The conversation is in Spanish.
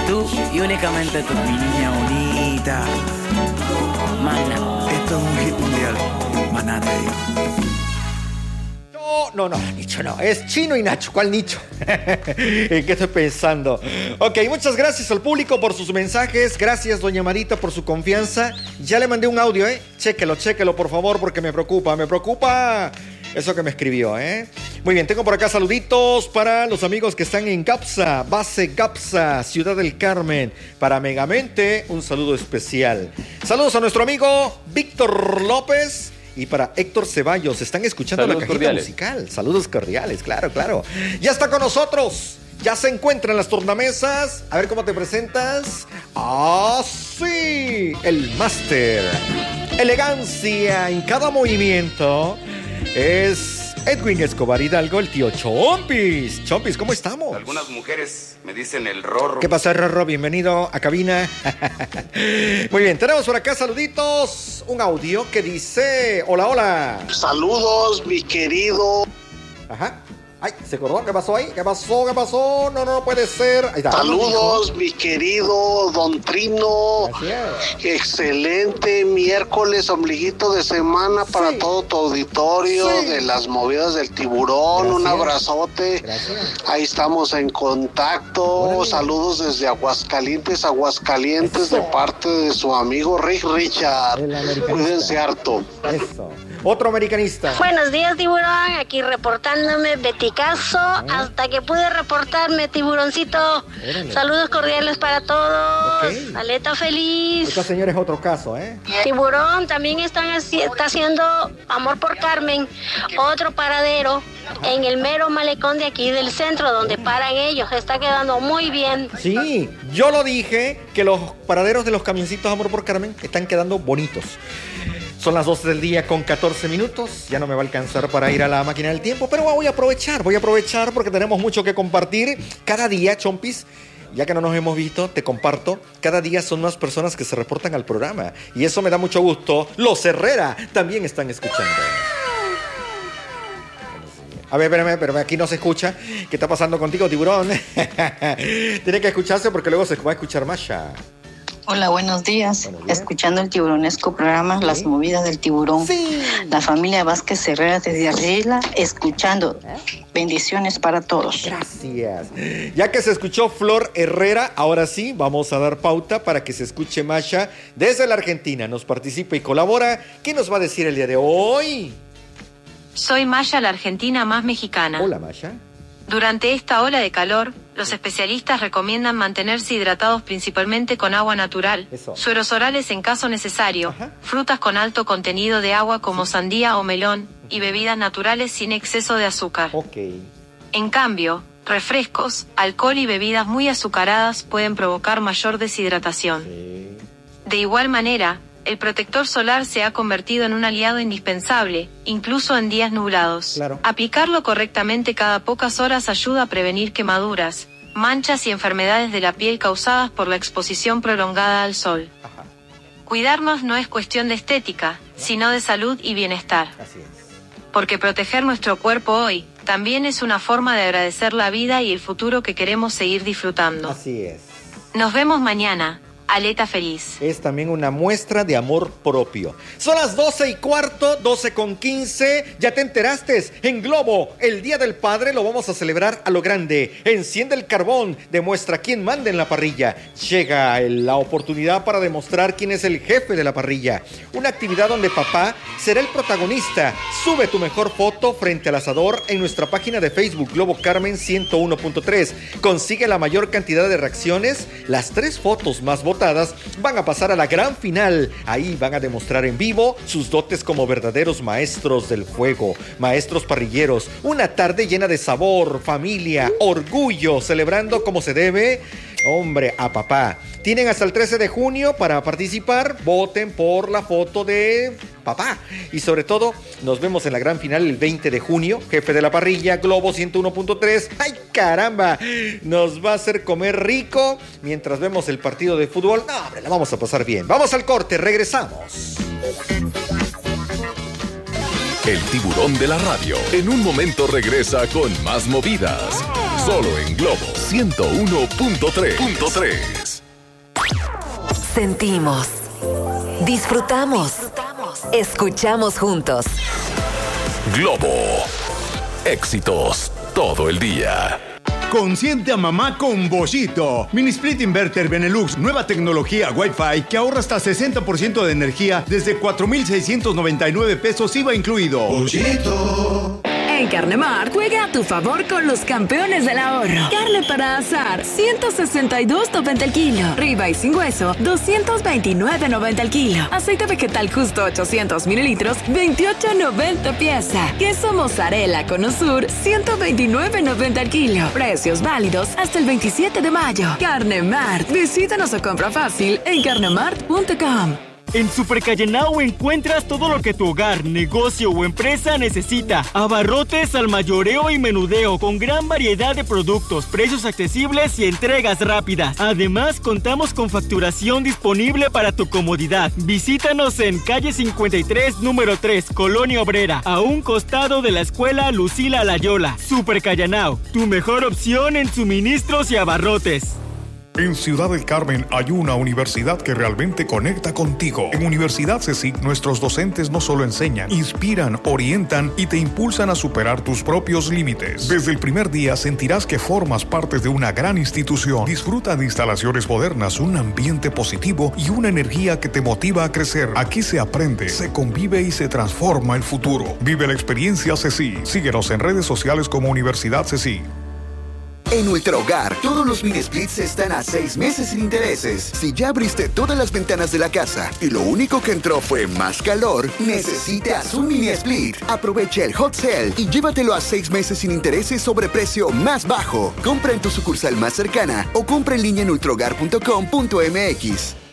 Tú y únicamente tú, mi niña bonita. Mana. Esto es un hit mundial. Maná, te digo. No, Nicho no, es Chino y Nacho. ¿Cuál Nicho? ¿En qué estoy pensando? Ok, muchas gracias al público por sus mensajes. Gracias, doña Marita, por su confianza. Ya le mandé un audio, Chéquelo, por favor, porque me preocupa eso que me escribió, Muy bien, tengo por acá saluditos para los amigos que están en Gapsa, base Gapsa, Ciudad del Carmen. Para Megamente, un saludo especial. Saludos a nuestro amigo Víctor López. Y para Héctor Ceballos, están escuchando Saludos la cajita cordiales. musical. Saludos cordiales, claro. Ya está con nosotros. Ya se encuentra en las tornamesas. A ver cómo te presentas. ¡Ah, sí! El máster. Elegancia en cada movimiento. Es Edwin Escobar Hidalgo, el tío Chompis. Chompis, ¿cómo estamos? Algunas mujeres me dicen el Rorro. ¿Qué pasa, Rorro? Bienvenido a cabina. Muy bien, tenemos por acá saluditos. Un audio que dice: hola. Saludos, mi querido. Ajá. Ay, se cortó. ¿Qué pasó ahí? ¿Qué pasó? No puede ser. Ahí está. Saludos, mi querido Don Trino. Gracias. Excelente miércoles, ombliguito de semana para todo tu auditorio de las movidas del tiburón. Gracias. Un abrazote. Gracias. Ahí estamos en contacto. Órale. Saludos desde Aguascalientes, Eso. de parte de su amigo Rick Richard. El americanista. Cuídense harto. Eso. Otro americanista. Buenos días, tiburón. Aquí reportándome Beticazo. Hasta que pude reportarme, tiburoncito. Órale. Saludos cordiales para todos. Ok. Aleta feliz. Esta señora es otro caso, Tiburón, también está haciendo Amor por Carmen, otro paradero en el mero malecón de aquí del centro, donde paran ellos. Está quedando muy bien. Sí, yo lo dije, que los paraderos de los camioncitos Amor por Carmen están quedando bonitos. Son las 12 del día con 14 minutos. Ya no me va a alcanzar para ir a la máquina del tiempo, pero voy a aprovechar porque tenemos mucho que compartir. Cada día, Chompis, ya que no nos hemos visto, te comparto, cada día son más personas que se reportan al programa. Y eso me da mucho gusto. Los Herrera también están escuchando. A ver, espérame, aquí no se escucha. ¿Qué está pasando contigo, tiburón? Tiene que escucharse porque luego se va a escuchar Masha. Hola, buenos días. Escuchando el tiburonesco programa Las Movidas del Tiburón. Sí. La familia Vázquez Herrera desde Arrila, escuchando. Bendiciones para todos. Gracias. Ya que se escuchó Flor Herrera, ahora sí, vamos a dar pauta para que se escuche Masha desde la Argentina. Nos participa y colabora. ¿Qué nos va a decir el día de hoy? Soy Masha, la argentina más mexicana. Hola, Masha. Durante esta ola de calor, los especialistas recomiendan mantenerse hidratados principalmente con agua natural, Eso. sueros orales en caso necesario, Ajá. frutas con alto contenido de agua como sandía o melón, y bebidas naturales sin exceso de azúcar. Ok. En cambio, refrescos, alcohol y bebidas muy azucaradas pueden provocar mayor deshidratación. Sí. De igual manera, el protector solar se ha convertido en un aliado indispensable, incluso en días nublados. Claro. Aplicarlo correctamente cada pocas horas ayuda a prevenir quemaduras, manchas y enfermedades de la piel causadas por la exposición prolongada al sol. Ajá. Cuidarnos no es cuestión de estética, sino de salud y bienestar. Así es. Porque proteger nuestro cuerpo hoy, también es una forma de agradecer la vida y el futuro que queremos seguir disfrutando. Así es. Nos vemos mañana. Aleta feliz. Es también una muestra de amor propio. Son las 12:15, 12:15. Ya te enteraste. En Globo, el Día del Padre lo vamos a celebrar a lo grande. Enciende el carbón, demuestra quién manda en la parrilla. Llega la oportunidad para demostrar quién es el jefe de la parrilla. Una actividad donde papá será el protagonista. Sube tu mejor foto frente al asador en nuestra página de Facebook Globo Carmen 101.3. Consigue la mayor cantidad de reacciones. Las 3 fotos más votadas van a pasar a la gran final. Ahí van a demostrar en vivo sus dotes como verdaderos maestros del fuego, maestros parrilleros. Una tarde llena de sabor, familia, orgullo, celebrando como se debe, hombre, a papá. Tienen hasta el 13 de junio para participar. Voten por la foto de papá. Y sobre todo, nos vemos en la gran final el 20 de junio. Jefe de la parrilla, Globo 101.3. ¡Ay, caramba! Nos va a hacer comer rico mientras vemos el partido de fútbol. No, hombre, la vamos a pasar bien. Vamos al corte, regresamos. El tiburón de la radio. En un momento regresa con más movidas. Solo en Globo 101.3. Sentimos, disfrutamos, escuchamos juntos. Globo. Éxitos todo el día. Consiente a mamá con Boschito. Mini Split Inverter Benelux, nueva tecnología Wi-Fi que ahorra hasta 60% de energía desde 4,699 pesos IVA incluido. Boschito. En Carnemart, juega a tu favor con los campeones del ahorro. Carne para asar, 162.90 el kilo. Ribeye sin hueso, 229.90 el kilo. Aceite vegetal justo 800 mililitros, 28.90 pieza. Queso mozzarella con Usur, 129.90 el kilo. Precios válidos hasta el 27 de mayo. Carnemart, visítanos o compra fácil en carnemart.com. En Super Callenao encuentras todo lo que tu hogar, negocio o empresa necesita. Abarrotes al mayoreo y menudeo con gran variedad de productos, precios accesibles y entregas rápidas. Además, contamos con facturación disponible para tu comodidad. Visítanos en calle 53, número 3, Colonia Obrera, a un costado de la escuela Lucila Layola. Super Callenao, tu mejor opción en suministros y abarrotes. En Ciudad del Carmen hay una universidad que realmente conecta contigo. En Universidad CECIC, nuestros docentes no solo enseñan, inspiran, orientan y te impulsan a superar tus propios límites. Desde el primer día sentirás que formas parte de una gran institución. Disfruta de instalaciones modernas, un ambiente positivo y una energía que te motiva a crecer. Aquí se aprende, se convive y se transforma el futuro. Vive la experiencia CECIC. Síguenos en redes sociales como Universidad CECIC. En Ultrahogar, todos los mini splits están a 6 meses sin intereses. Si ya abriste todas las ventanas de la casa y lo único que entró fue más calor, necesitas un mini split. Aprovecha el hot sale y llévatelo a 6 meses sin intereses sobre precio más bajo. Compra en tu sucursal más cercana o compra en línea en ultrahogar.com.mx.